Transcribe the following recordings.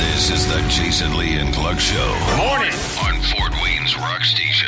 This is the Jason Lee and Clark Show. Morning. On Fort Wayne's Rock Station,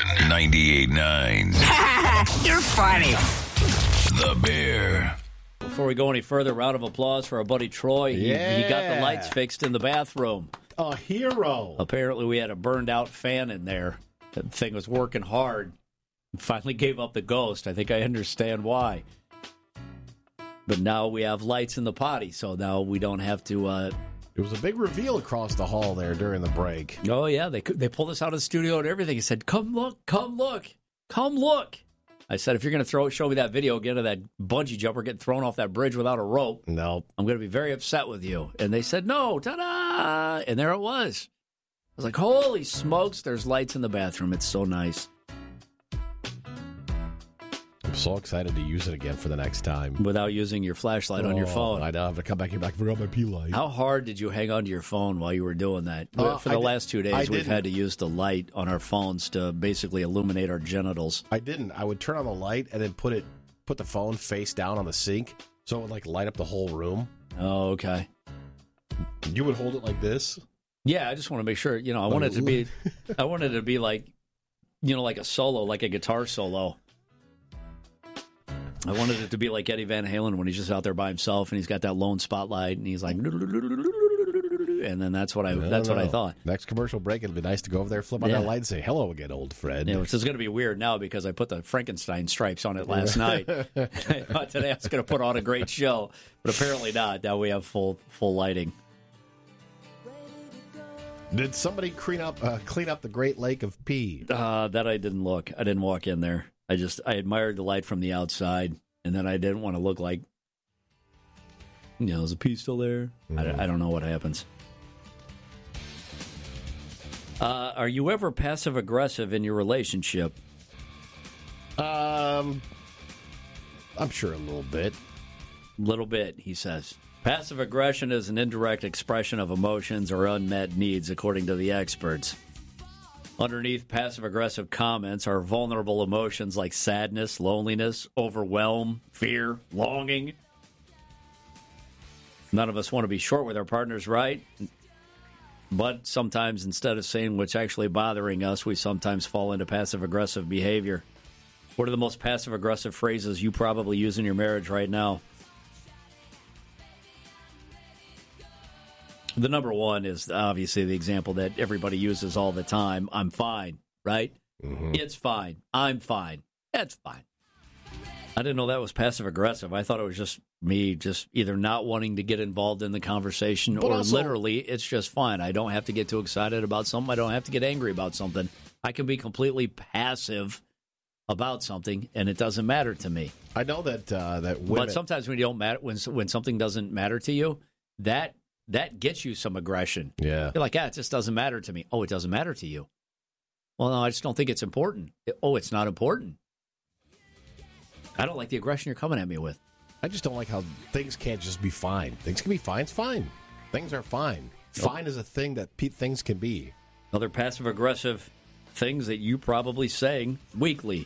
98.9. You're funny. The Bear. Before we go any further, round of applause for our buddy Troy. He got the lights fixed in the bathroom. A hero. Apparently, we had a burned-out fan in there. That thing was working hard. Finally gave up the ghost. I think I understand why. But now we have lights in the potty, so now we don't have to... It was a big reveal across the hall there during the break. Oh, yeah. They pulled us out of the studio and everything. He said, come look, come look, come look. I said, if you're going to show me that video again of that bungee jumper getting thrown off that bridge without a rope, no, I'm going to be very upset with you. And they said, no, ta-da! And there it was. I was like, holy smokes, there's lights in the bathroom. It's so nice. I'm so excited to use it again for the next time. Without using your flashlight on your phone. I don't have to come back here. I forgot my pee light. How hard did you hang on to your phone while you were doing that? For the last 2 days, we've had to use the light on our phones to basically illuminate our genitals. I didn't. I would turn on the light and then put the phone face down on the sink so it would light up the whole room. Oh, okay. You would hold it like this? Yeah, I just want to make sure, I wanted it to be like, like a solo, like a guitar solo. I wanted it to be like Eddie Van Halen when he's just out there by himself and he's got that lone spotlight and he's like, and then that's what I thought. Next commercial break, it'll be nice to go over there, flip on that light and say, hello again, old friend. Yeah, which is going to be weird now because I put the Frankenstein stripes on it last night. Today I was going to put on a great show, but apparently not. Now we have full lighting. Did somebody clean up the Great Lake of Pee? That I didn't look. I didn't walk in there. I admired the light from the outside, and then I didn't want to look like, is the pee still there? I don't know what happens. Are you ever passive-aggressive in your relationship? I'm sure a little bit. Little bit, he says. Passive aggression is an indirect expression of emotions or unmet needs, according to the experts. Underneath passive-aggressive comments are vulnerable emotions like sadness, loneliness, overwhelm, fear, longing. None of us want to be short with our partners, right? But sometimes instead of saying what's actually bothering us, we sometimes fall into passive-aggressive behavior. What are the most passive-aggressive phrases you probably use in your marriage right now? The number one is obviously the example that everybody uses all the time. I'm fine, right? Mm-hmm. It's fine. I'm fine. That's fine. I didn't know that was passive-aggressive. I thought it was just me just either not wanting to get involved in the conversation or also, literally it's just fine. I don't have to get too excited about something. I don't have to get angry about something. I can be completely passive about something, and it doesn't matter to me. I know that women... But sometimes when you don't matter, when something doesn't matter to you, that gets you some aggression. Yeah. You're like, it just doesn't matter to me. Oh, it doesn't matter to you. Well, no, I just don't think it's important. It's not important. I don't like the aggression you're coming at me with. I just don't like how things can't just be fine. Things can be fine. It's fine. Things are fine. Nope. Fine is a thing that things can be. Other passive-aggressive things that you probably saying weekly.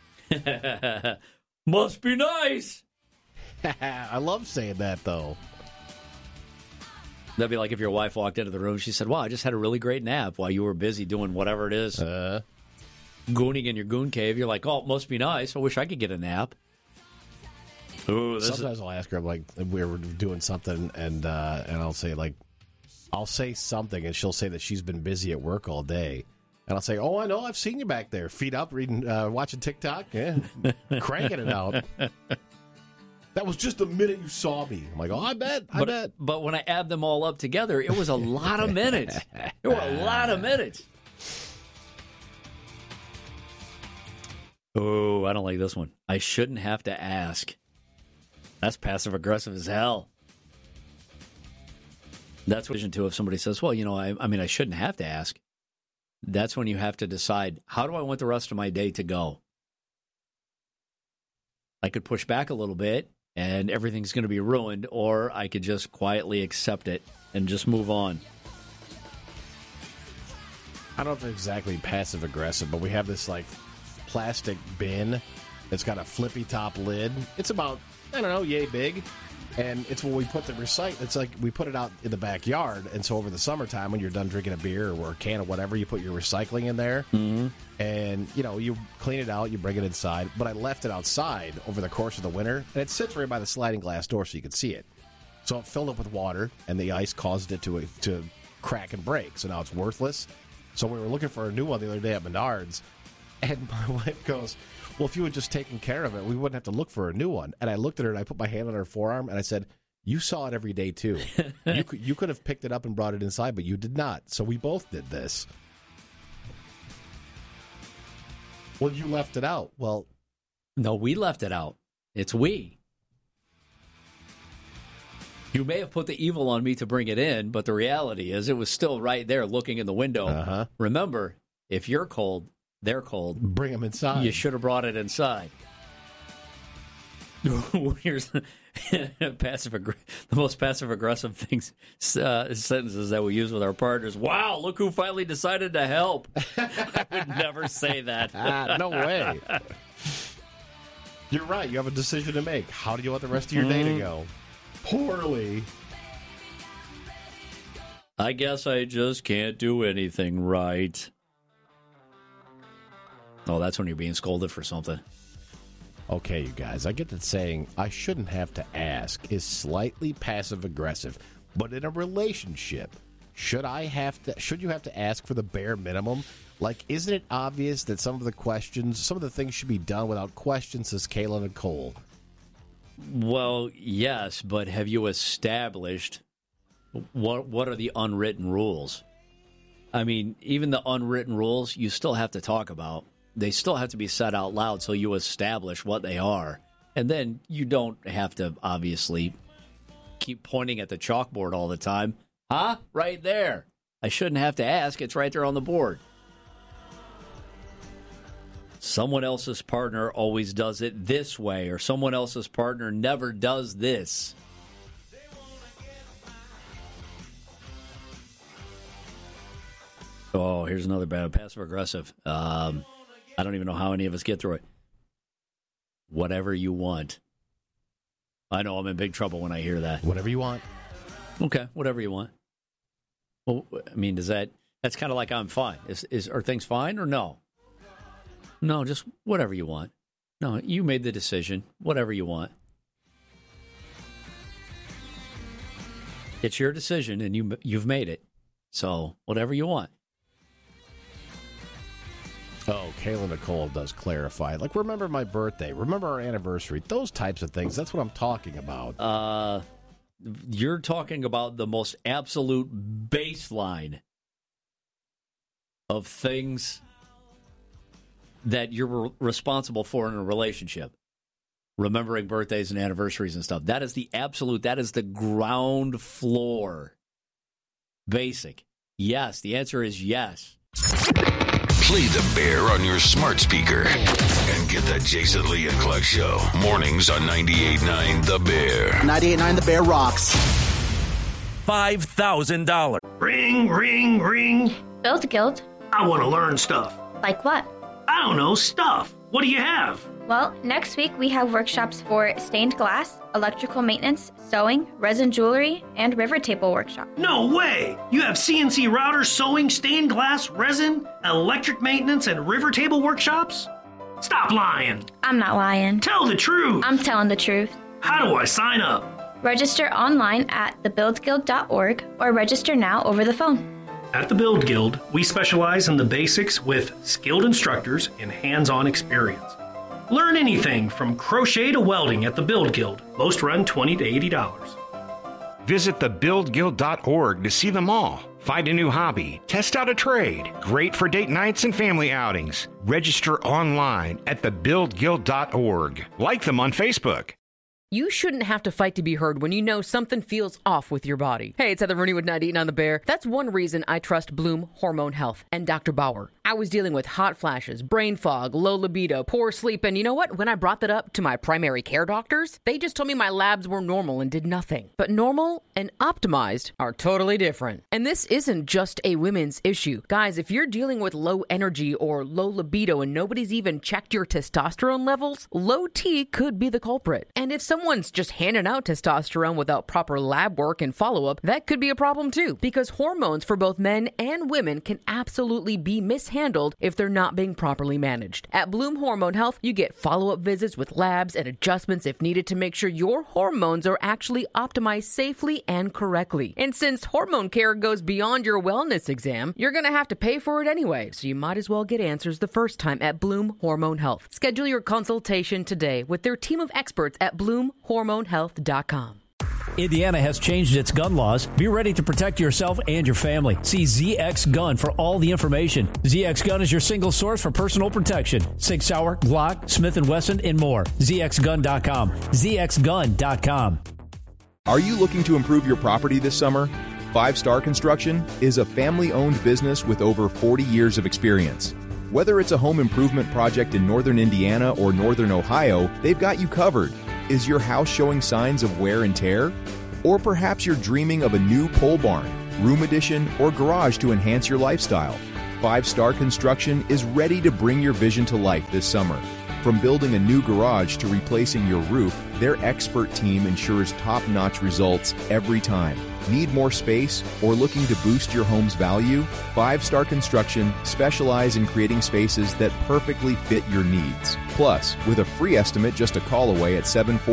Must be nice. I love saying that, though. That'd be like if your wife walked into the room, she said, wow, I just had a really great nap while you were busy doing whatever it is. Gooning in your goon cave. You're like, oh, it must be nice. I wish I could get a nap. Ooh, sometimes I'll ask her, like, we were doing something, and I'll say, like, I'll say something, and she'll say that she's been busy at work all day. And I'll say, oh, I know, I've seen you back there, feet up, reading, watching TikTok, cranking it out. That was just the minute you saw me. I'm like, oh, I bet. But when I add them all up together, it was a lot of minutes. There were a lot of minutes. Oh, I don't like this one. I shouldn't have to ask. That's passive-aggressive as hell. That's what vision to if somebody says, well, I shouldn't have to ask. That's when you have to decide, how do I want the rest of my day to go? I could push back a little bit, and everything's going to be ruined, or I could just quietly accept it and just move on. I don't know if it's exactly passive-aggressive, but we have this, plastic bin that's got a flippy top lid. It's about, yay big. And it's when we put the recycle. It's like we put it out in the backyard, and so over the summertime, when you're done drinking a beer or a can of whatever, you put your recycling in there, and you clean it out, you bring it inside. But I left it outside over the course of the winter, and it sits right by the sliding glass door, so you can see it. So it filled up with water, and the ice caused it to crack and break. So now it's worthless. So we were looking for a new one the other day at Menards, and my wife goes, well, if you had just taken care of it, we wouldn't have to look for a new one. And I looked at her, and I put my hand on her forearm, and I said, you saw it every day, too. You could have picked it up and brought it inside, but you did not. So we both did this. Well, you left it out. Well, no, we left it out. It's we. You may have put the evil on me to bring it in, but the reality is it was still right there looking in the window. Uh-huh. Remember, if you're cold, they're cold. Bring them inside. You should have brought it inside. Here's the most passive-aggressive sentences that we use with our partners. Wow, look who finally decided to help. I would never say that. No way. You're right. You have a decision to make. How do you want the rest of your day to go? Poorly. I guess I just can't do anything right. Oh, that's when you're being scolded for something. Okay, you guys, I get that saying I shouldn't have to ask is slightly passive-aggressive, but in a relationship, should you have to ask for the bare minimum? Like, isn't it obvious that some of the things should be done without question, says Kayla Nicole? Well, yes, but have you established what are the unwritten rules? I mean, even the unwritten rules, you still have to talk about. They still have to be said out loud so you establish what they are. And then you don't have to, obviously, keep pointing at the chalkboard all the time. Huh? Right there. I shouldn't have to ask. It's right there on the board. Someone else's partner always does it this way, or someone else's partner never does this. Oh, here's another bad passive-aggressive. I don't even know how any of us get through it. Whatever you want. I know I'm in big trouble when I hear that. Whatever you want. Okay, whatever you want. Well, I mean, that's kind of like I'm fine. Are things fine or no? No, just whatever you want. No, you made the decision. Whatever you want. It's your decision, and you've made it. So, whatever you want. Oh, Kayla Nicole does clarify. Like, remember my birthday. Remember our anniversary. Those types of things. That's what I'm talking about. You're talking about the most absolute baseline of things that you're responsible for in a relationship. Remembering birthdays and anniversaries and stuff. That is the ground floor. Basic. Yes, the answer is yes. Play the Bear on your smart speaker and get the Jason Lee and Clark Show. Mornings on 98.9 The Bear. 98.9 The Bear rocks. $5,000. Ring, ring, ring. Build Guild. I want to learn stuff. Like what? I don't know, stuff. What do you have? Well, next week we have workshops for stained glass, electrical maintenance, sewing, resin jewelry, and river table workshop. No way! You have CNC router, sewing, stained glass, resin, electric maintenance, and river table workshops? Stop lying. I'm not lying. Tell the truth. I'm telling the truth. How do I sign up? Register online at thebuildguild.org or register now over the phone. At the Build Guild, we specialize in the basics with skilled instructors and hands-on experience. Learn anything from crochet to welding at the Build Guild. Most run $20 to $80. Visit thebuildguild.org to see them all. Find a new hobby. Test out a trade. Great for date nights and family outings. Register online at thebuildguild.org. Like them on Facebook. You shouldn't have to fight to be heard when you know something feels off with your body. Hey, it's Heather Rooney with 98 on The Bear. That's one reason I trust Bloom Hormone Health and Dr. Bauer. I was dealing with hot flashes, brain fog, low libido, poor sleep, and you know what? When I brought that up to my primary care doctors, they just told me my labs were normal and did nothing. But normal and optimized are totally different. And this isn't just a women's issue. Guys, if you're dealing with low energy or low libido and nobody's even checked your testosterone levels, low T could be the culprit. And if someone someone's just handing out testosterone without proper lab work and follow-up, that could be a problem too, because hormones for both men and women can absolutely be mishandled if they're not being properly managed. At Bloom Hormone Health, you get follow-up visits with labs and adjustments if needed to make sure your hormones are actually optimized safely and correctly. And since hormone care goes beyond your wellness exam, you're going to have to pay for it anyway, so you might as well get answers the first time at Bloom Hormone Health. Schedule your consultation today with their team of experts at BloomHormoneHealth.com. Indiana has changed its gun laws. Be ready to protect yourself and your family. See ZX Gun for all the information. ZX Gun is your single source for personal protection. Sig Sauer, Glock, Smith & Wesson, and more. ZXGun.com. ZXGun.com. Are you looking to improve your property this summer? 5 Star Construction is a family-owned business with over 40 years of experience. Whether it's a home improvement project in northern Indiana or northern Ohio, they've got you covered. Is your house showing signs of wear and tear? Or perhaps you're dreaming of a new pole barn, room addition, or garage to enhance your lifestyle? 5 Star Construction is ready to bring your vision to life this summer. From building a new garage to replacing your roof, their expert team ensures top-notch results every time. Need more space or looking to boost your home's value? 5 Star Construction specialize in creating spaces that perfectly fit your needs. Plus, with a free estimate just a call away at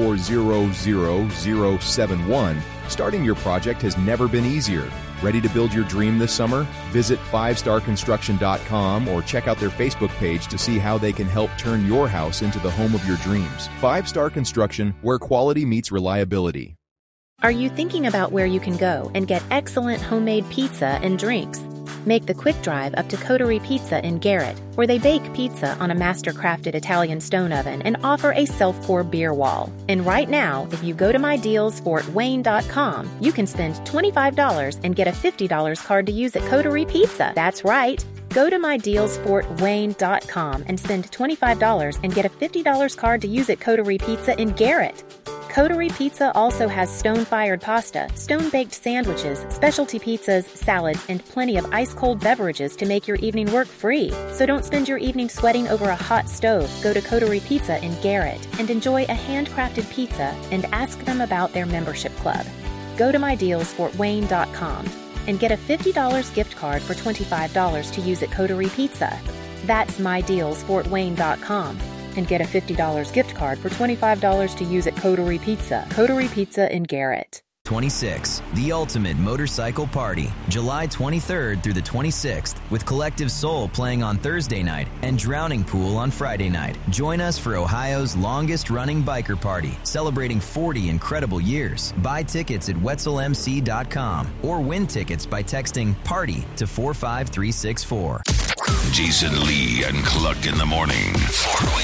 7400071, starting your project has never been easier. Ready to build your dream this summer? Visit 5starconstruction.com or check out their Facebook page to see how they can help turn your house into the home of your dreams. 5 Star Construction, where quality meets reliability. Are you thinking about where you can go and get excellent homemade pizza and drinks? Make the quick drive up to Coterie Pizza in Garrett, where they bake pizza on a master-crafted Italian stone oven and offer a self-pour beer wall. And right now, if you go to MyDealsFortWayne.com, you can spend $25 and get a $50 card to use at Coterie Pizza. That's right. Go to MyDealsFortWayne.com and spend $25 and get a $50 card to use at Coterie Pizza in Garrett. Coterie Pizza also has stone-fired pasta, stone-baked sandwiches, specialty pizzas, salads, and plenty of ice-cold beverages to make your evening work free. So don't spend your evening sweating over a hot stove. Go to Coterie Pizza in Garrett and enjoy a handcrafted pizza and ask them about their membership club. Go to MyDealsFortWayne.com and get a $50 gift card for $25 to use at Coterie Pizza. That's MyDealsFortWayne.com. And get a $50 gift card for $25 to use at Coterie Pizza. Coterie Pizza in Garrett. 26, the ultimate motorcycle party, July 23rd through the 26th, with Collective Soul playing on Thursday night and Drowning Pool on Friday night. Join us for Ohio's longest-running biker party, celebrating 40 incredible years. Buy tickets at WetzelMC.com or win tickets by texting PARTY to 45364. Jason Lee and Cluck in the morning. Fort Wayne